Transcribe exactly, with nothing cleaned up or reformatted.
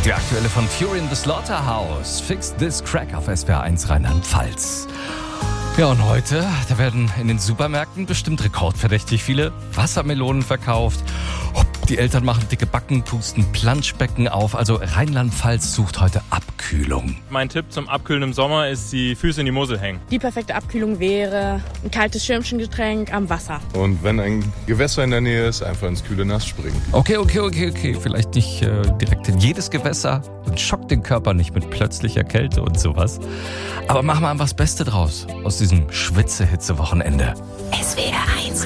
Die aktuelle von Fury in the Slaughterhouse. Fix This Crack auf S W R eins Rheinland-Pfalz. Ja, und heute, da werden in den Supermärkten bestimmt rekordverdächtig viele Wassermelonen verkauft. Die Eltern machen dicke Backen, pusten Planschbecken auf. Also Rheinland-Pfalz sucht heute Abkühlung. Mein Tipp zum Abkühlen im Sommer ist, die Füße in die Mosel hängen. Die perfekte Abkühlung wäre ein kaltes Schirmchengetränk am Wasser. Und wenn ein Gewässer in der Nähe ist, einfach ins kühle Nass springen. Okay, okay, okay, okay. Vielleicht nicht äh, direkt in jedes Gewässer und schockt den Körper nicht mit plötzlicher Kälte und sowas. Aber machen wir einfach das Beste draus aus diesem Schwitze-Hitze-Wochenende. S W R eins